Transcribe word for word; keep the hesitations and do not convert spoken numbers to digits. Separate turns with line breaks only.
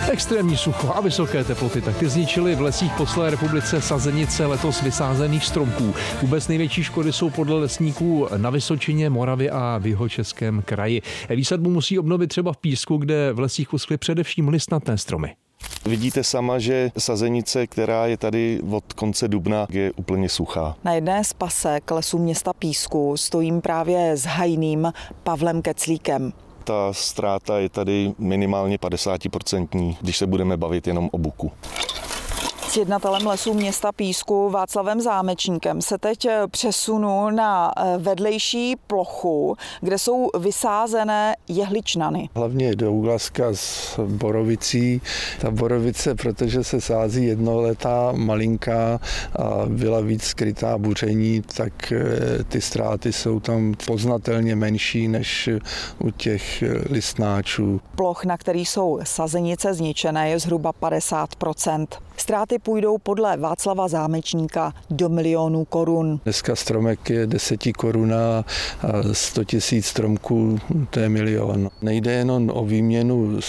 Extrémní sucho a vysoké teploty, tak ty zničily v lesích po celé republice sazenice letos vysázených stromků. Vůbec největší škody jsou podle lesníků na Vysočině, Moravě a v Jihočeském kraji. Výsadbu musí obnovit třeba v Písku, kde v lesích uschly především listnaté stromy.
Vidíte sama, že sazenice, která je tady od konce dubna, je úplně suchá.
Na jedné z pasek lesů města Písku stojím právě s hajným Pavlem Keclíkem.
Ta ztráta je tady minimálně padesát procent, když se budeme bavit jenom o buku.
S jednatelem lesů města Písku Václavem Zámečníkem se teď přesunu na vedlejší plochu, kde jsou vysázené jehličnany.
Hlavně Douglaska s borovicí. Ta borovice, protože se sází jednoletá, malinká a byla víc skrytá buření, tak ty ztráty jsou tam poznatelně menší než u těch listnáčů.
Ploch, na kterých jsou sazenice zničené, je zhruba padesát procent. Ztráty půjdou podle Václava Zámečníka do milionů korun.
Dneska stromek je deseti koruna a sto tisíc stromků, to je milion. Nejde jenom o výměnu